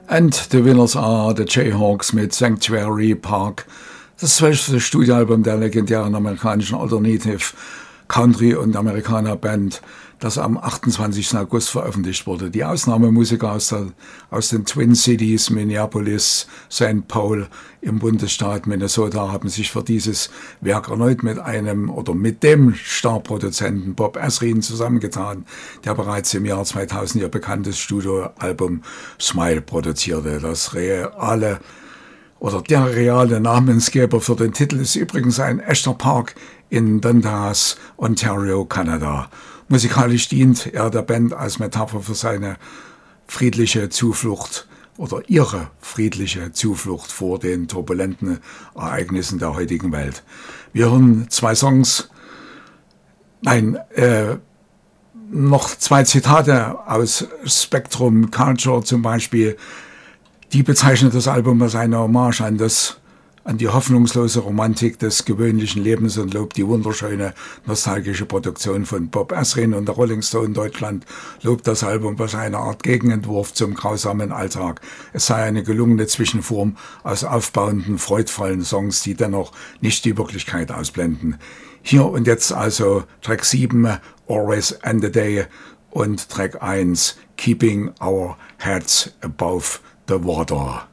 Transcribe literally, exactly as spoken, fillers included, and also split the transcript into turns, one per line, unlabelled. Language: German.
And the winners are the Jayhawks mit Sanctuary Park, das zwölfte Studioalbum der legendären amerikanischen Alternative Country- und Amerikaner-Band, das am achtundzwanzigsten August veröffentlicht wurde. Die Ausnahmemusiker aus, der, aus den Twin Cities, Minneapolis, Saint Paul im Bundesstaat Minnesota haben sich für dieses Werk erneut mit einem oder mit dem Starproduzenten Bob Ezrin zusammengetan, der bereits im Jahr zweitausend ihr bekanntes Studioalbum Smile produzierte. Das reale oder der reale Namensgeber für den Titel ist übrigens ein echter Park in Dundas, Ontario, Kanada. Musikalisch dient er der Band als Metapher für seine friedliche Zuflucht oder ihre friedliche Zuflucht vor den turbulenten Ereignissen der heutigen Welt. Wir hören zwei Songs, nein, äh, noch zwei Zitate aus Spectrum Culture zum Beispiel. Die bezeichnet das Album als eine Hommage an, das, an die hoffnungslose Romantik des gewöhnlichen Lebens und lobt die wunderschöne, nostalgische Produktion von Bob Ezrin und der Rolling Stone Deutschland lobt das Album als eine Art Gegenentwurf zum grausamen Alltag. Es sei eine gelungene Zwischenform aus aufbauenden, freudvollen Songs, die dennoch nicht die Wirklichkeit ausblenden. Hier und jetzt also Track sieben, Always End the Day, und Track eins, Keeping Our Heads Above the Water.